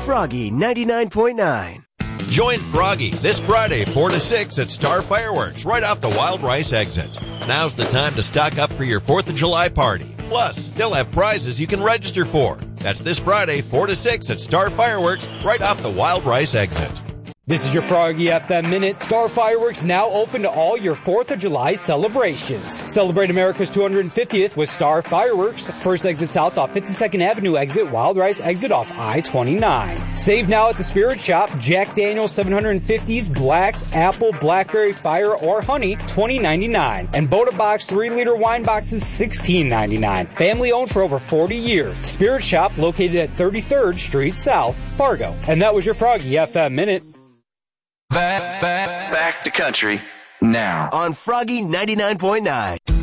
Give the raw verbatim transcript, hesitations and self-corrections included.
Froggy ninety-nine point nine. Join Froggy this Friday, four to six at Star Fireworks, right off the Wild Rice exit. Now's the time to stock up for your fourth of July party. Plus, they'll have prizes you can register for. That's this Friday, four to six at Star Fireworks, right off the Wild Rice exit. This is your Froggy F M Minute. Star Fireworks now open to all your fourth of July celebrations. Celebrate America's two hundred fiftieth with Star Fireworks. First exit south off fifty-second Avenue exit, Wild Rice exit off I twenty-nine. Save now at the Spirit Shop. Jack Daniel's seven fifties, Blacks, Apple, Blackberry, Fire, or Honey, twenty ninety-nine. And Boda Box three liter wine boxes, sixteen ninety-nine. Family owned for over forty years. Spirit Shop located at thirty-third Street South, Fargo. And that was your Froggy F M Minute. Back, back, back to country now On Froggy ninety-nine point nine.